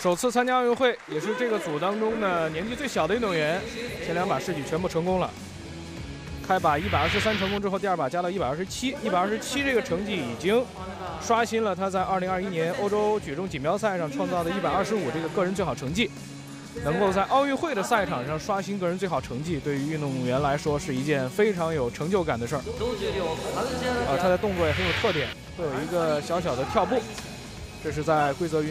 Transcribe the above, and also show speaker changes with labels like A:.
A: 首次参加奥运会，也是这个组当中呢年纪最小的运动员。前2把试举全部成功了。开把123成功之后，第2把加到127，127这个成绩已经刷新了他在2021年欧洲举重锦标赛上创造的125这个个人最好成绩。能够在奥运会的赛场上刷新个人最好成绩，对于运动员来说是一件非常有成就感的事儿。他的动作也很有特点，会有一个小小的跳步，这是在规则允